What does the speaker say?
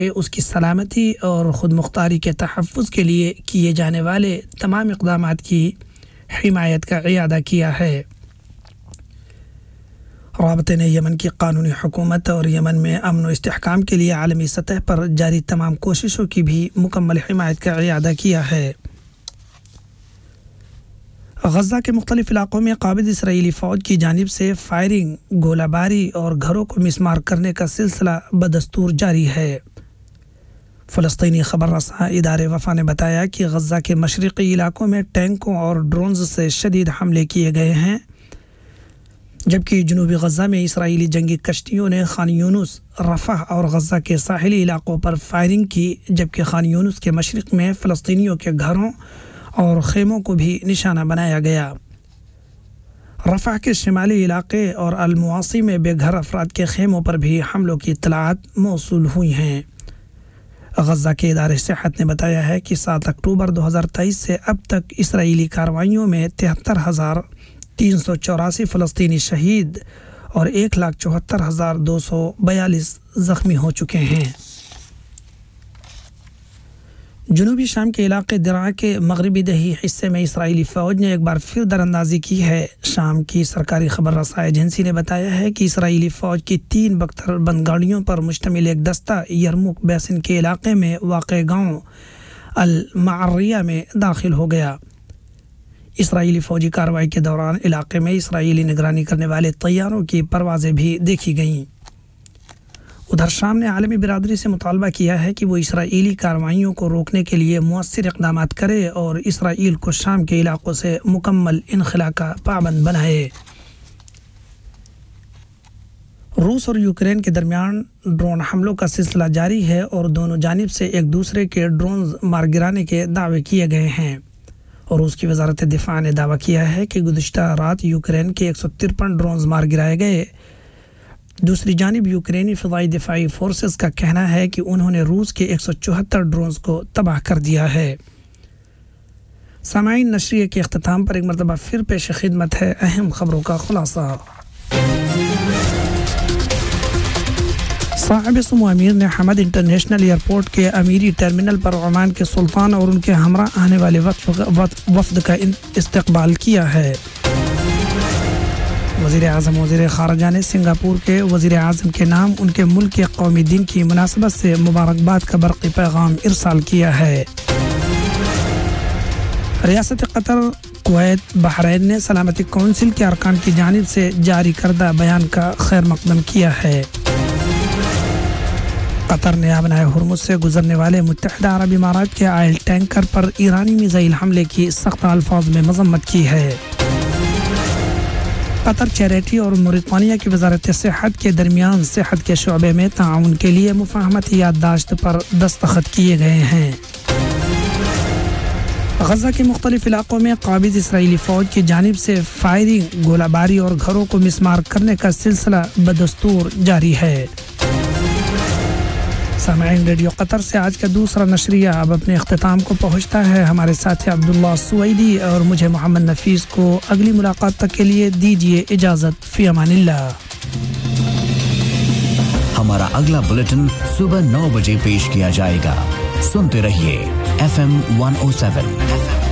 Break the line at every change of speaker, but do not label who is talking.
اس کی سلامتی اور خود مختاری کے تحفظ کے لیے کیے جانے والے تمام اقدامات کی حمایت کا اعادہ کیا ہے۔ رابطے نے یمن کی قانونی حکومت اور یمن میں امن و استحکام کے لیے عالمی سطح پر جاری تمام کوششوں کی بھی مکمل حمایت کا اعادہ کیا ہے۔ غزہ کے مختلف علاقوں میں قابض اسرائیلی فوج کی جانب سے فائرنگ، گولہ باری اور گھروں کو مسمار کرنے کا سلسلہ بدستور جاری ہے۔ فلسطینی خبر رساں ادارے وفا نے بتایا کہ غزہ کے مشرقی علاقوں میں ٹینکوں اور ڈرونز سے شدید حملے کیے گئے ہیں، جبکہ جنوبی غزہ میں اسرائیلی جنگی کشتیوں نے خان یونس، رفح اور غزہ کے ساحلی علاقوں پر فائرنگ کی، جبکہ خان یونس کے مشرق میں فلسطینیوں کے گھروں اور خیموں کو بھی نشانہ بنایا گیا۔ رفح کے شمالی علاقے اور المواسی میں بے گھر افراد کے خیموں پر بھی حملوں کی اطلاعات موصول ہوئی ہیں۔ غزہ کے ادارے صحت نے بتایا ہے کہ 7 اکتوبر 2023 سے اب تک اسرائیلی کارروائیوں میں 73,384 فلسطینی شہید اور 1,74,242 زخمی ہو چکے ہیں۔ جنوبی شام کے علاقے درعا کے مغربی دہی حصے میں اسرائیلی فوج نے ایک بار پھر دراندازی کی ہے۔ شام کی سرکاری خبر رساں ایجنسی نے بتایا ہے کہ اسرائیلی فوج کی 3 بختر بند گاڑیوں پر مشتمل ایک دستہ یرموک بیسن کے علاقے میں واقع گاؤں المعریہ میں داخل ہو گیا۔ اسرائیلی فوجی کارروائی کے دوران علاقے میں اسرائیلی نگرانی کرنے والے طیاروں کی پروازیں بھی دیکھی گئیں۔ ادھر شام نے عالمی برادری سے مطالبہ کیا ہے کہ وہ اسرائیلی کارروائیوں کو روکنے کے لیے مؤثر اقدامات کرے اور اسرائیل کو شام کے علاقوں سے مکمل انخلاء کا پابند بنائے۔ روس اور یوکرین کے درمیان ڈرون حملوں کا سلسلہ جاری ہے اور دونوں جانب سے ایک دوسرے کے ڈرونز مار گرانے کے دعوے کیے گئے ہیں۔ اور روس کی وزارت دفاع نے دعویٰ کیا ہے کہ گزشتہ رات یوکرین کے 153 ڈرونز مار گرائے گئے۔ دوسری جانب یوکرینی فضائی دفاعی فورسز کا کہنا ہے کہ انہوں نے روس کے 174 ڈرونز کو تباہ کر دیا ہے۔ سامعین، نشریے کے اختتام پر ایک مرتبہ پھر پیش خدمت ہے اہم خبروں کا خلاصہ۔ صاحب سمو امیر نے حمد انٹرنیشنل ایئرپورٹ کے امیری ٹرمینل پر عمان کے سلطان اور ان کے ہمراہ آنے والے وفد کا استقبال کیا ہے۔ وزیر اعظم وزیر خارجہ نے سنگاپور کے وزیر اعظم کے نام ان کے ملک کے قومی دن کی مناسبت سے مبارکباد کا برقی پیغام ارسال کیا ہے۔ ریاست قطر، کویت، بحرین نے سلامتی کونسل کے ارکان کی جانب سے جاری کردہ بیان کا خیر مقدم کیا ہے۔ قطر نے آبنائے ہرمز سے گزرنے والے متحدہ عرب امارات کے آئل ٹینکر پر ایرانی میزائل حملے کی سخت الفاظ میں مذمت کی ہے۔ قطر، چیریٹی اور موریطانیہ کی وزارت صحت کے درمیان صحت کے شعبے میں تعاون کے لیے مفاہمتی یادداشت پر دستخط کیے گئے ہیں۔ غزہ کے مختلف علاقوں میں قابض اسرائیلی فوج کی جانب سے فائرنگ، گولہ باری اور گھروں کو مسمار کرنے کا سلسلہ بدستور جاری ہے۔ سامعین، ریڈیو قطر سے آج کا دوسرا نشریہ اب اپنے اختتام کو پہنچتا ہے۔ ہمارے ساتھی عبداللہ سویدی اور مجھے محمد نفیس کو اگلی ملاقات تک کے لیے دیجیے اجازت۔ فی امان اللہ۔
ہمارا اگلا بلیٹن صبح 9 بجے پیش کیا جائے گا۔ سنتے رہیے FM 107